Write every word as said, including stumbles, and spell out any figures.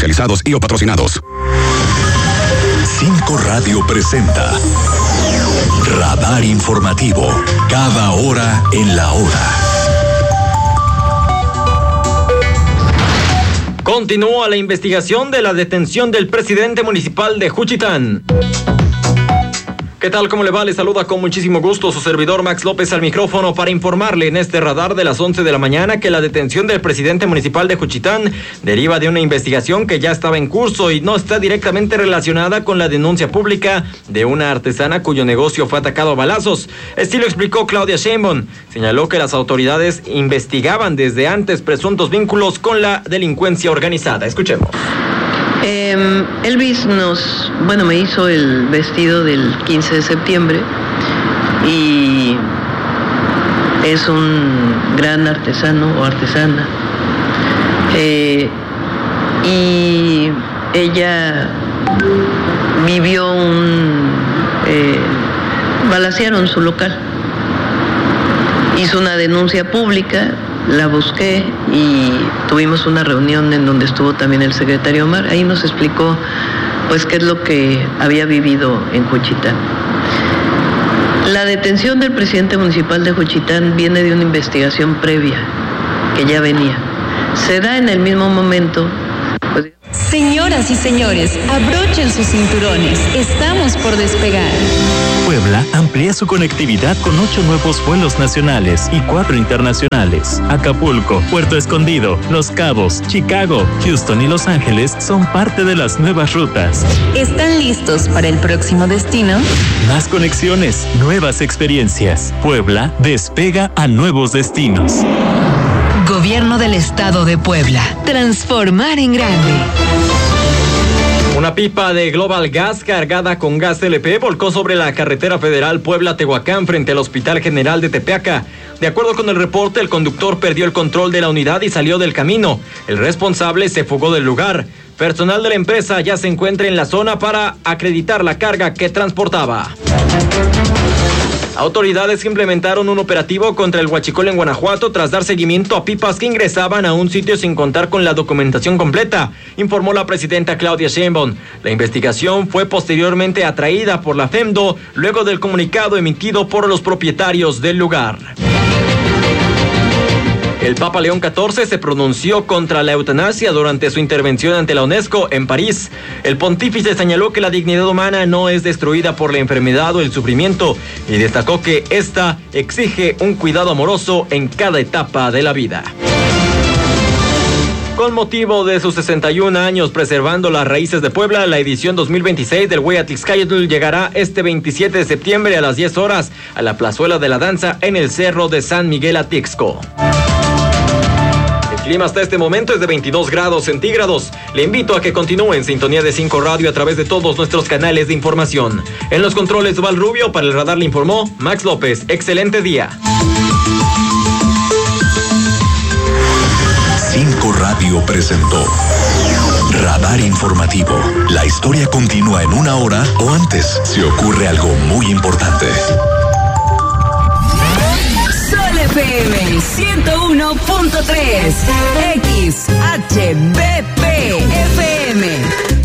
comercializados y o patrocinados. Cinco Radio presenta Radar Informativo, cada hora en la hora. Continúa la investigación de la detención del presidente municipal de Juchitán. ¿Qué tal? ¿Cómo le va? Le saluda con muchísimo gusto su servidor Max López al micrófono para informarle en este radar de las once de la mañana que la detención del presidente municipal de Juchitán deriva de una investigación que ya estaba en curso y no está directamente relacionada con la denuncia pública de una artesana cuyo negocio fue atacado a balazos. Así lo explicó Claudia Sheinbaum. Señaló que las autoridades investigaban desde antes presuntos vínculos con la delincuencia organizada. Escuchemos. Eh, Elvis nos, bueno, me hizo el vestido del quince de septiembre y es un gran artesano o artesana. Eh, y ella vivió un... Eh, balacearon su local. Hizo una denuncia pública. La busqué y tuvimos una reunión en donde estuvo también el secretario Omar. Ahí nos explicó pues qué es lo que había vivido en Juchitán. La detención del presidente municipal de Juchitán viene de una investigación previa que ya venía. Se da en el mismo momento. Pues... Señoras y señores, abrochen sus cinturones. Estamos por despegar. Puebla amplía su conectividad con ocho nuevos vuelos nacionales y cuatro internacionales. Acapulco, Puerto Escondido, Los Cabos, Chicago, Houston y Los Ángeles son parte de las nuevas rutas. ¿Están listos para el próximo destino? Más conexiones, nuevas experiencias. Puebla despega a nuevos destinos. Gobierno del Estado de Puebla. Transformar en grande. Una pipa de Global Gas cargada con gas L P volcó sobre la carretera federal Puebla-Tehuacán frente al Hospital General de Tepeaca. De acuerdo con el reporte, el conductor perdió el control de la unidad y salió del camino. El responsable se fugó del lugar. Personal de la empresa ya se encuentra en la zona para acreditar la carga que transportaba. Autoridades implementaron un operativo contra el huachicol en Guanajuato tras dar seguimiento a pipas que ingresaban a un sitio sin contar con la documentación completa, informó la presidenta Claudia Sheinbaum. La investigación fue posteriormente atraída por la FEMDO luego del comunicado emitido por los propietarios del lugar. El Papa León catorce se pronunció contra la eutanasia durante su intervención ante la UNESCO en París. El pontífice señaló que la dignidad humana no es destruida por la enfermedad o el sufrimiento y destacó que esta exige un cuidado amoroso en cada etapa de la vida. Con motivo de sus sesenta y un años preservando las raíces de Puebla, la edición dos mil veintiséis del Hueyatlixcayotl llegará este veintisiete de septiembre a las diez horas a la plazuela de la danza en el Cerro de San Miguel Atixco. El clima hasta este momento es de veintidós grados centígrados. Le invito a que continúe en sintonía de cinco Radio a través de todos nuestros canales de información. En los controles Val Rubio, para el radar le informó Max López. Excelente día. cinco Radio presentó Radar Informativo. La historia continúa en una hora o antes si ocurre algo muy importante. F M ciento uno punto tres X H B P F M